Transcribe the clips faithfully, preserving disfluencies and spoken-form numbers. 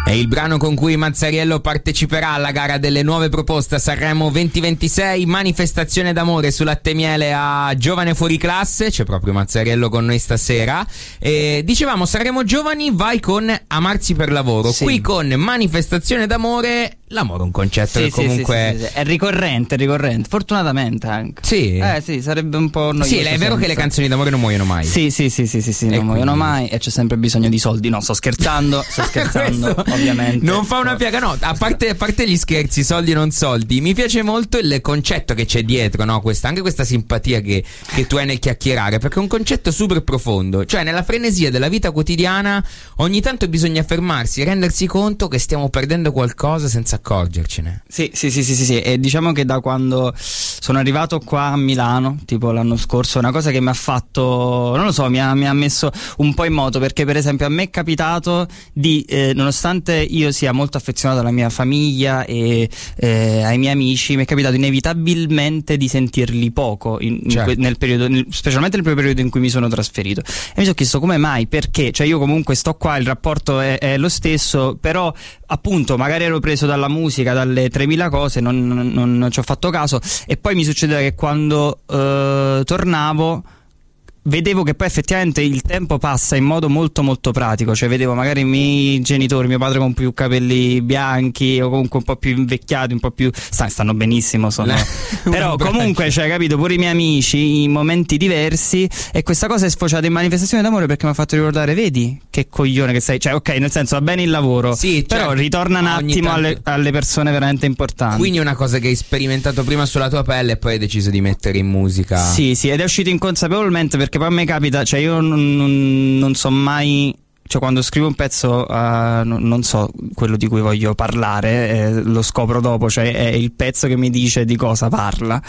È il brano con cui Mazzariello parteciperà alla gara delle nuove proposte a Sanremo duemilaventisei, manifestazione d'amore su Latte e Miele a Giovane Fuori Classe. C'è proprio Mazzariello con noi stasera. E dicevamo, Sanremo Giovani, vai con Amarsi per lavoro. Sì. Qui con manifestazione d'amore, l'amore è un concetto sì, che sì, comunque sì, sì, sì. è ricorrente, ricorrente, fortunatamente anche. Sì. Eh sì, sarebbe un po' noioso. Sì, è vero senza. Che le canzoni d'amore non muoiono mai. Sì, sì, sì, sì, sì, sì non quindi... muoiono mai e c'è sempre bisogno di soldi. No, sto scherzando, sto scherzando, ovviamente. Non fa una piaga, no, a parte, a parte gli scherzi, soldi non soldi, mi piace molto il concetto che c'è dietro, no? Questa, anche questa simpatia che, che tu hai nel chiacchierare, perché è un concetto super profondo. Cioè, nella frenesia della vita quotidiana ogni tanto bisogna fermarsi e rendersi conto che stiamo perdendo qualcosa senza accorgercene. Sì, sì, sì, sì, sì, sì. E diciamo che da quando sono arrivato qua a Milano, tipo l'anno scorso, è una cosa che mi ha fatto, non lo so, mi ha, mi ha messo un po' in moto, perché per esempio a me è capitato di, eh, nonostante io sia molto affezionato alla mia famiglia e eh, ai miei amici, mi è capitato inevitabilmente di sentirli poco in, certo. in, nel periodo, nel, specialmente nel primo periodo in cui mi sono trasferito, e mi sono chiesto come mai, perché, cioè io comunque sto qua, il rapporto è, è lo stesso, però appunto magari ero preso dalla musica, dalle tremila cose, non, non, non ci ho fatto caso, e poi mi succedeva che quando eh, tornavo vedevo che poi effettivamente il tempo passa in modo molto molto pratico, cioè vedevo magari i miei genitori, mio padre con più capelli bianchi o comunque un po' più invecchiati, un po' più stanno benissimo sono però comunque, cioè, capito, pure i miei amici in momenti diversi, e questa cosa è sfociata in manifestazione d'amore perché mi ha fatto ricordare, vedi che coglione che sei, cioè ok, nel senso va bene il lavoro, sì, però certo, ritorna un attimo tanto... alle, alle persone veramente importanti. Quindi è una cosa che hai sperimentato prima sulla tua pelle e poi hai deciso di mettere in musica. Sì, sì, ed è uscito inconsapevolmente, perché poi a me capita, cioè io non, non, non so mai, cioè quando scrivo un pezzo uh, non, non so quello di cui voglio parlare, eh, lo scopro dopo, cioè è il pezzo che mi dice di cosa parla,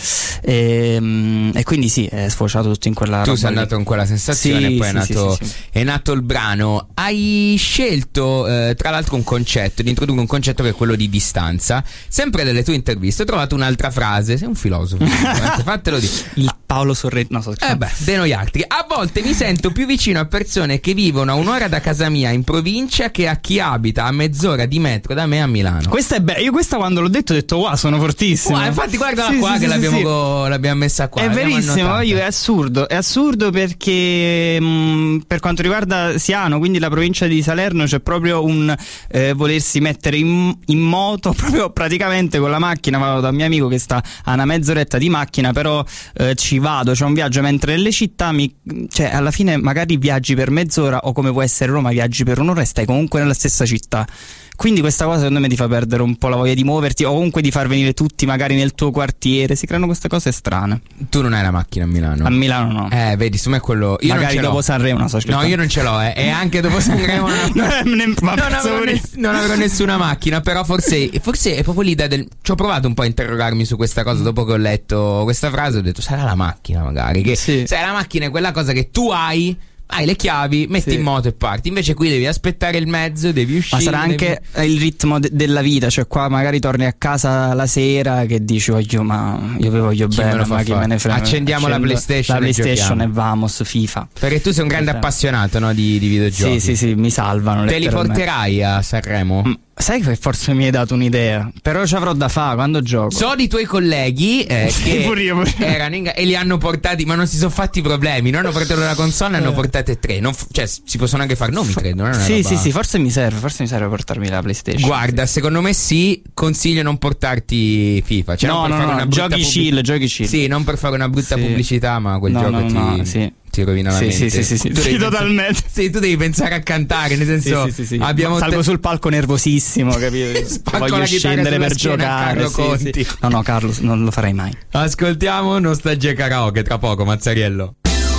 e, e quindi sì, è sfociato tutto in quella tu roba sei andato in quella sensazione, sì, e poi sì, è, nato, sì, sì, sì. è nato il brano. Hai scelto eh, tra l'altro un concetto, di introdurre un concetto che è quello di distanza. Sempre nelle tue interviste ho trovato un'altra frase, sei un filosofo, fatelo dire. Il Paolo Sorrento, no, so eh beh, de noi altri. A volte mi sento più vicino a persone che vivono a un'ora da casa mia in provincia che a chi abita a mezz'ora di metro da me a Milano. Questa è bella. Io questa quando l'ho detto ho detto wow, sono fortissimo. Wow, infatti guardala sì, qua sì, che sì, l'abbiamo, sì. Co- l'abbiamo messa qua. È verissimo, io, è assurdo. È assurdo perché mh, per quanto riguarda Siano, quindi la provincia di Salerno, c'è proprio un eh, volersi mettere in, in moto proprio praticamente con la macchina. Vado da un mio amico che sta a una mezz'oretta di macchina, però eh, ci vado, c'è un viaggio, mentre nelle città mi, cioè alla fine magari viaggi per mezz'ora, o come può essere Roma, viaggi per un'ora e stai comunque nella stessa città. Quindi questa cosa secondo me ti fa perdere un po' la voglia di muoverti, o comunque di far venire tutti magari nel tuo quartiere. Si creano queste cose strane. Tu non hai la macchina a Milano? A Milano no. Eh, vedi, su me è quello. Io magari non ce dopo l'ho. Sanremo no, so no, io non ce l'ho, eh. E anche dopo Sanremo non, non, non, avrò ness- non avrò nessuna macchina. Però forse, forse è proprio l'idea del. Ci ho provato un po' a interrogarmi su questa cosa dopo che ho letto questa frase. Ho detto, sarà la macchina magari. Che sì. Sai, la macchina è quella cosa che tu hai. Hai le chiavi, metti sì. in moto e parti. Invece qui devi aspettare il mezzo, devi uscire. Ma sarà anche devi... il ritmo de- della vita. Cioè qua magari torni a casa la sera che dici voglio, ma io vi voglio chi bene, ma chi me ne frega. Accendiamo la PlayStation, la PlayStation e, e vamos FIFA. Perché tu sei un grande appassionato, no, di, di videogiochi. Sì, sì, sì, mi salvano. Te li porterai a Sanremo? Mm. Sai che forse mi hai dato un'idea, però ci avrò da fare quando gioco. So di tuoi colleghi eh, sì, che pure io, pure io. erano in, e li hanno portati, ma non si sono fatti problemi. Non hanno portato la console, ne hanno portate tre. Non, cioè, si possono anche fare nomi, credo. Non è sì, roba... sì, sì, forse mi serve. Forse mi serve portarmi la PlayStation. Guarda, sì. secondo me sì. Consiglio non portarti FIFA. Cioè, no, non per no, fare no, una giochi pubblic- chill, giochi chill. Sì, non per fare una brutta sì. pubblicità, ma quel no, gioco no, ti. No, sì. ti rovina la sì, mente. Sì, sì, sì, tu sì totalmente. Sì, tu devi pensare a cantare, nel senso sì, sì, sì, sì. abbiamo salgo te... sul palco nervosissimo, capito? Voglio scendere per giocare. Sì, sì. No, no, Carlo, non lo farei mai. Ascoltiamo Nostalgia Karaoke tra poco, Mazzariello.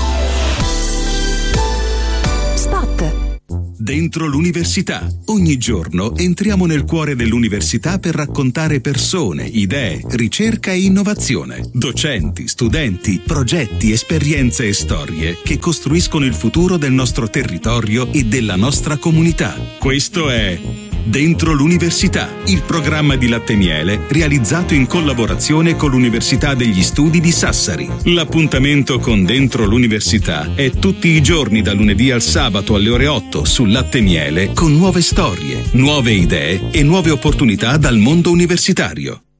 Dentro l'università. Ogni giorno entriamo nel cuore dell'università per raccontare persone, idee, ricerca e innovazione. Docenti, studenti, progetti, esperienze e storie che costruiscono il futuro del nostro territorio e della nostra comunità. Questo è Dentro l'Università, il programma di Latte Miele realizzato in collaborazione con l'Università degli Studi di Sassari. L'appuntamento con Dentro l'Università è tutti i giorni da lunedì al sabato alle ore otto su Latte Miele, con nuove storie, nuove idee e nuove opportunità dal mondo universitario.